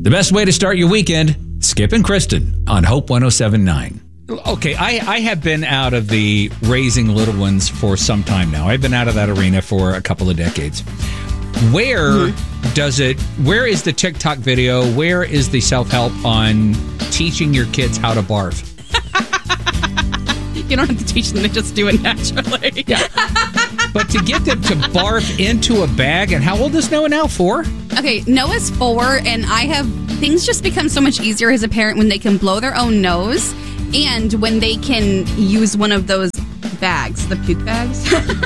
The best way to start your weekend, Skip and Kristen on Hope 107.9. Okay, I have been out of the raising little ones for some time now. I've been out of that arena for a couple of decades. Where is the TikTok video? Where is the self-help on teaching your kids how to barf? You don't have to teach them to just do it naturally. Yeah. But to get them to barf into a bag, and how old is Noah now? 4? Okay, Noah's 4, and things just become so much easier as a parent when they can blow their own nose and when they can use one of those bags, the puke bags.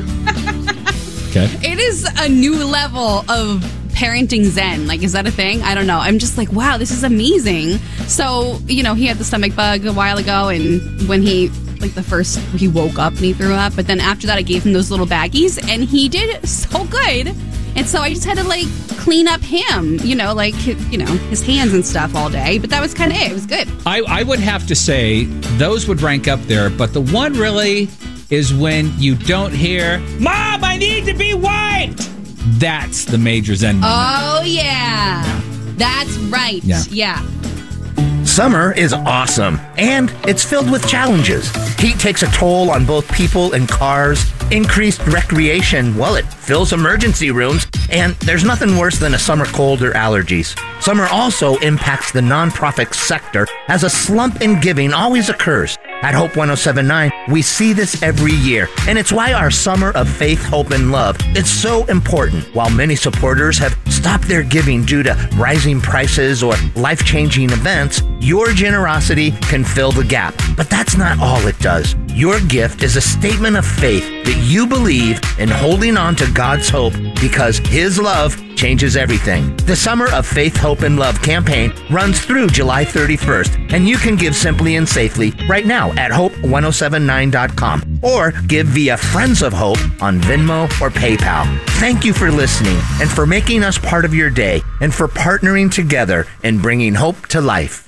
Okay. It is a new level of parenting zen. Like, is that a thing? I don't know. I'm just like, wow, this is amazing. So, he had the stomach bug a while ago, and when he woke up and he threw up, but then after that I gave him those little baggies and he did so good. And so I just had to clean up him, his hands and stuff all day. But that was kind of it. It was good. I would have to say those would rank up there, but the one really is when you don't hear, "Mom, I need to be wiped." That's the major zen moment. Oh, yeah. That's right. Yeah. Summer is awesome, and it's filled with challenges. Heat takes a toll on both people and cars. Increased recreation, well, it fills emergency rooms, and there's nothing worse than a summer cold or allergies. Summer also impacts the nonprofit sector as a slump in giving always occurs. At Hope 107.9, we see this every year, and it's why our Summer of Faith, Hope, and Love is so important. While many supporters have stopped their giving due to rising prices or life-changing events, your generosity can fill the gap. But that's not all it does. Your gift is a statement of faith that you believe in holding on to God's hope because His love changes everything. The Summer of Faith, Hope, and Love campaign runs through July 31st, and you can give simply and safely right now at hope1079.com or give via Friends of Hope on Venmo or PayPal. Thank you for listening and for making us part of your day and for partnering together in bringing hope to life.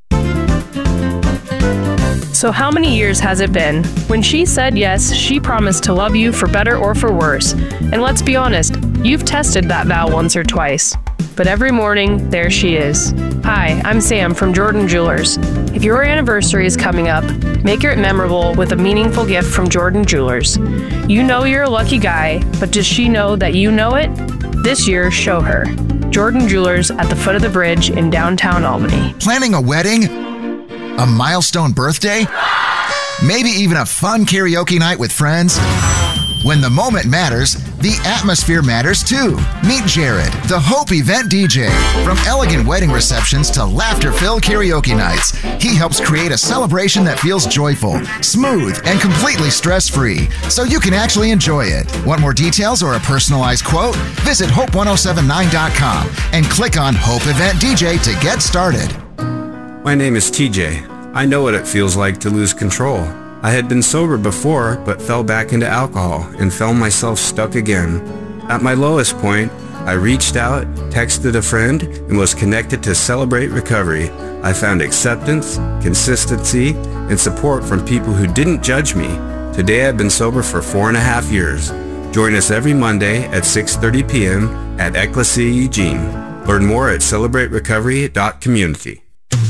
So how many years has it been? When she said yes, she promised to love you for better or for worse. And let's be honest, you've tested that vow once or twice. But every morning, there she is. Hi, I'm Sam from Jordan Jewelers. If your anniversary is coming up, make it memorable with a meaningful gift from Jordan Jewelers. You know you're a lucky guy, but does she know that you know it? This year, show her. Jordan Jewelers at the foot of the bridge in downtown Albany. Planning a wedding? A milestone birthday? Maybe even a fun karaoke night with friends? When the moment matters, the atmosphere matters too. Meet Jared, the Hope Event DJ. From elegant wedding receptions to laughter-filled karaoke nights, he helps create a celebration that feels joyful, smooth, and completely stress-free, so you can actually enjoy it. Want more details or a personalized quote? Visit hope1079.com and click on Hope Event DJ to get started. My name is TJ. I know what it feels like to lose control. I had been sober before, but fell back into alcohol and found myself stuck again. At my lowest point, I reached out, texted a friend, and was connected to Celebrate Recovery. I found acceptance, consistency, and support from people who didn't judge me. Today I've been sober for 4.5 years. Join us every Monday at 6:30 p.m. at Ecclesia Eugene. Learn more at celebraterecovery.community.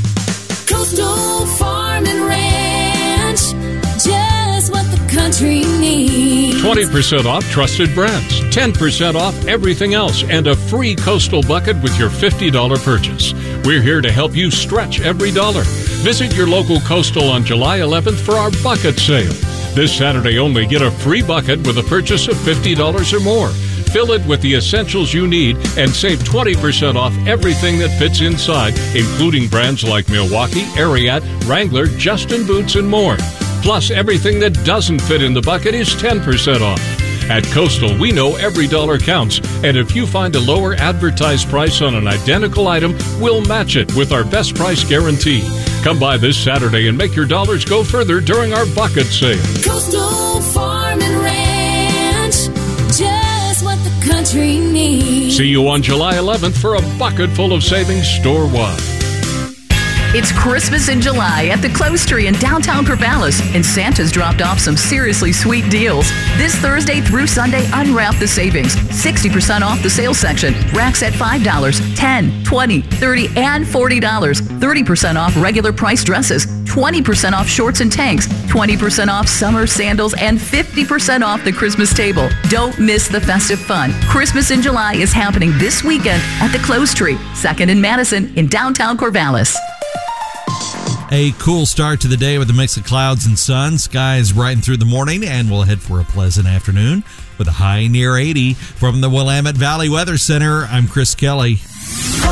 Coastal Farm and Ranch, just what the country needs. 20% off trusted brands, 10% off everything else, and a free Coastal bucket with your $50 purchase. We're here to help you stretch every dollar. Visit your local Coastal on July 11th for our bucket sale. This Saturday only, get a free bucket with a purchase of $50 or more. Fill it with the essentials you need and save 20% off everything that fits inside, including brands like Milwaukee, Ariat, Wrangler, Justin Boots, and more. Plus, everything that doesn't fit in the bucket is 10% off. At Coastal, we know every dollar counts, and if you find a lower advertised price on an identical item, we'll match it with our best price guarantee. Come by this Saturday and make your dollars go further during our bucket sale. Coastal Farm and Ranch, just what the country needs. See you on July 11th for a bucket full of savings store-wide. It's Christmas in July at the Close Tree in downtown Corvallis, and Santa's dropped off some seriously sweet deals. This Thursday through Sunday, unwrap the savings. 60% off the sales section. Racks at $5, $10, $20, $30, and $40. 30% off regular price dresses. 20% off shorts and tanks. 20% off summer sandals, and 50% off the Christmas table. Don't miss the festive fun. Christmas in July is happening this weekend at the Close Tree, 2nd and Madison in downtown Corvallis. A cool start to the day with a mix of clouds and sun. Skies brighten through the morning, and we'll head for a pleasant afternoon with a high near 80. From the Willamette Valley Weather Center, I'm Chris Kelly.